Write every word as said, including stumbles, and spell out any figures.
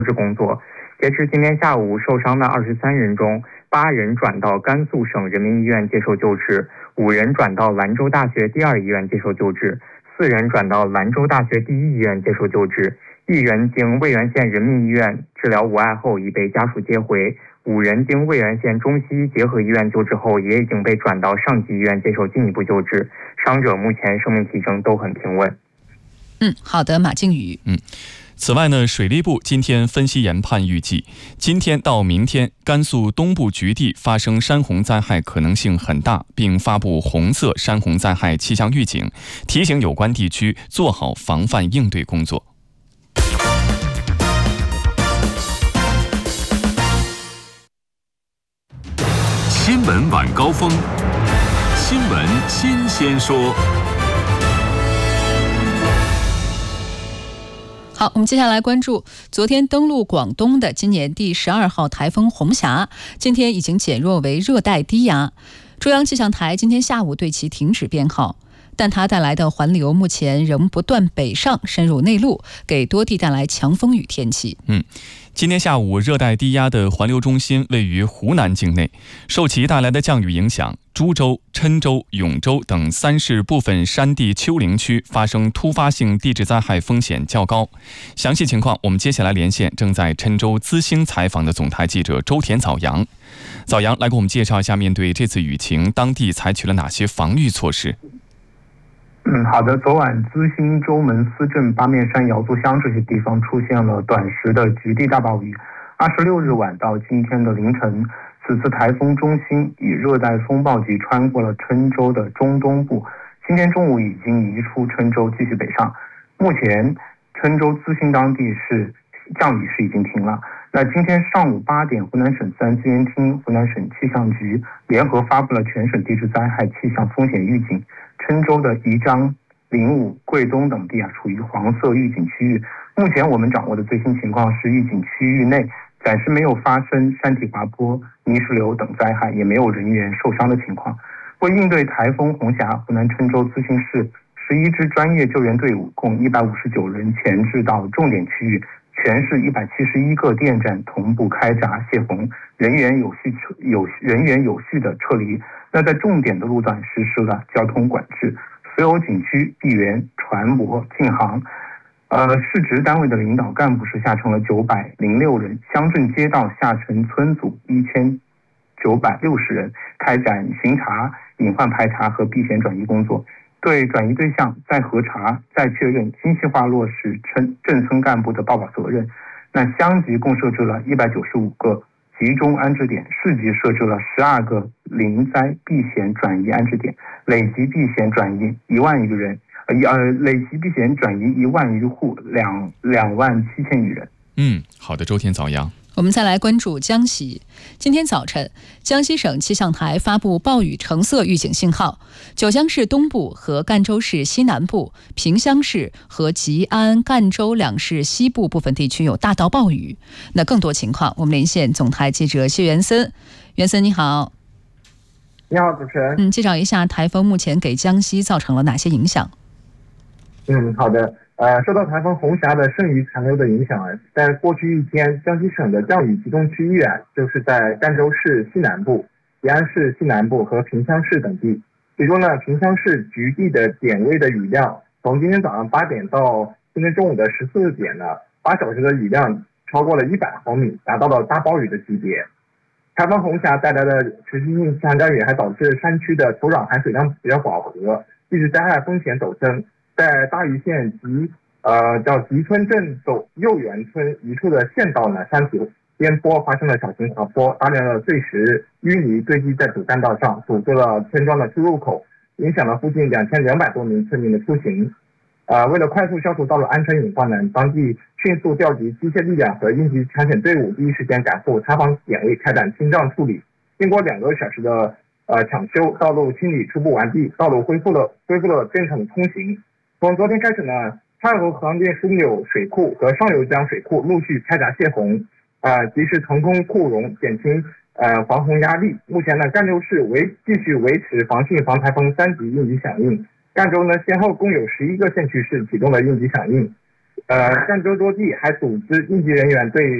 治工作。截至今天下午，受伤的二十三人中，八人转到甘肃省人民医院接受救治，五人转到兰州大学第二医院接受救治，四人转到兰州大学第一医院接受救治，一人经渭源县人民医院治疗无碍后已被家属接回，五人经渭源县中西医结合医院救治后也已经被转到上级医院接受进一步救治，伤者目前生命体征都很平稳。 嗯，好的，马靖宇。 嗯。此外呢，水利部今天分析研判预计，今天到明天，甘肃东部局地发生山洪灾害可能性很大，并发布红色山洪灾害气象预警，提醒有关地区做好防范应对工作。 新闻晚高峰，新闻新鲜说。 好，我们接下来关注昨天登陆广东的今年第十二号台风红霞，今天已经减弱为热带低压。中央气象台今天下午对其停止编号，但它带来的环流目前仍不断北上深入内陆，给多地带来强风雨天气。 嗯。今天下午，热带低压的环流中心位于湖南境内，受其带来的降雨影响，株洲、郴州、永州等三市部分山地丘陵区发生突发性地质灾害风险较高。详细情况，我们接下来连线正在郴州资兴采访的总台记者周田早阳。早阳来给我们介绍一下，面对这次雨情，当地采取了哪些防御措施？ 嗯，好的。昨晚资兴、周门、思镇、八面山、瑶族乡这些地方出现了短时的局地大暴雨。二十六日晚到今天的凌晨，此次台风中心以热带风暴级穿过了郴州的中东部，今天中午已经移出郴州，继续北上。目前郴州、资兴当地是降雨是已经停了。那今天上午八点，湖南省自然资源厅、湖南省气象局联合发布了全省地质灾害气象风险预警。郴州的宜章、灵武、贵东等地啊，处于黄色预警区域。目前我们掌握的最新情况是，预警区域内暂时没有发生山体滑坡、泥石流等灾害，也没有人员受伤的情况。为应对台风红霞，湖南郴州资兴市十一支专业救援队伍，共一百五十九人前置到重点区域，全市一百七十一个电站同步开闸泄洪，人员有序有人员有序的撤离。那在重点的路段实施了交通管制，所有景区、闭园、船舶禁航。呃，市直单位的领导干部是下沉了九百零六人，乡镇街道下沉村组一千九百六十人，开展巡查、隐患排查和避险转移工作。对转移对象再核查、再确认，精细化落实村镇村干部的报告责任。那乡级共设置了一百九十五个集中安置点，市级设置了十二个临灾避险转移安置点，累计避险转移一万余人，呃，呃，累计避险转移一万余户，两两万七千余人。 嗯，好的，周天早阳。 我们再来关注江西。今天早晨，江西省气象台发布暴雨橙色预警信号，九江市东部和赣州市西南部、萍乡市和吉安、赣州两市西部部分地区有大到暴雨。那更多情况，我们连线总台记者谢元森。元森你好。 你好，主持人。 嗯，介绍一下台风目前给江西造成了哪些影响？ 嗯，好的。呃，受到台风红霞的剩余残留的影响，在过去一天，江西省的降雨集中区域啊，就是在赣州市西南部、吉安市西南部和萍乡市等地。其中呢，萍乡市局地的点位的雨量，从今天早上八点到今天中午的十四点呢，八小时的雨量超过了一百毫米，达到了大暴雨的级别。台风红霞带来的持续性强降雨，还导致山区的土壤含水量比较饱和，地质灾害风险陡增。在大余县及呃叫吉村镇走右园村一处的县道呢，山体边坡发生了小型滑坡，大量的碎石、淤泥堆积在主干道上，堵住了村庄的出入口，影响了附近两千两百多名村民的出行。呃，为了快速消除道路安全隐患呢，当地迅速调集机械力量和应急抢险队伍，第一时间赶赴塌方点位开展清障处理。经过两个小时的呃抢修，道路清理初步完毕，道路恢复了恢复了正常通行。从昨天开始呢，太湖河内枢纽水库和上游江水库陆续开闸泄洪，呃，及时腾空库容，减轻呃防洪压力。目前呢，赣州市维继续维持防汛防台风三级应急响应。赣州呢，先后共有十一个县区市启动了应急响应， 呃，赣州多地还组织应急人员对